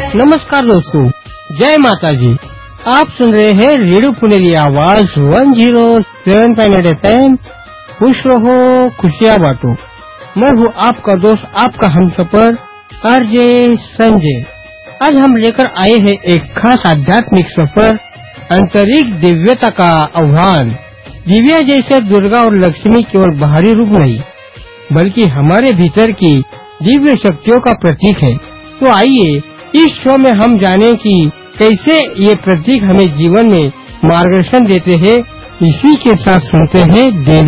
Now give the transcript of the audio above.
नमस्कार दोस्तों, जय माता जी। आप सुन रहे हैं रेडियो पुनेरी आवाज 107.8 FM। खुश रहो, खुशियाँ बांटो। मैं हूँ आपका दोस्त, आपका हमसफर आरजे संजय। आज हम लेकर आए हैं एक खास आध्यात्मिक सफर, आंतरिक दिव्यता का आह्वान। दिव्या जैसे दुर्गा और लक्ष्मी केवल बाहरी रूप नहीं, बल्कि हमारे भीतर की दिव्य शक्तियों का प्रतीक है। तो आइए इस शो में हम जानें कि कैसे ये प्रतीक हमें जीवन में मार्गदर्शन देते हैं। इसी के साथ सुनते हैं देवी